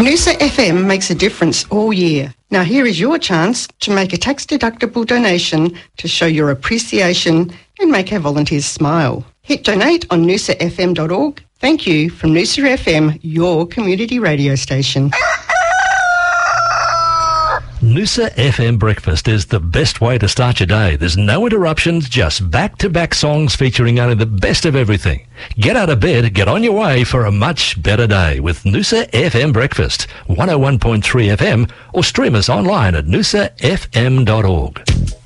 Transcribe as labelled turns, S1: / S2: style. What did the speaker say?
S1: Noosa FM makes a difference all year. Now here is your chance to make a tax-deductible donation to show your appreciation and make our volunteers smile. Hit donate on noosafm.org. Thank you from Noosa FM, your community radio station.
S2: Noosa FM Breakfast is the best way to start your day. There's no interruptions, just back-to-back songs featuring only the best of everything. Get out of bed, get on your way for a much better day with Noosa FM Breakfast, 101.3 FM, or stream us online at noosafm.org.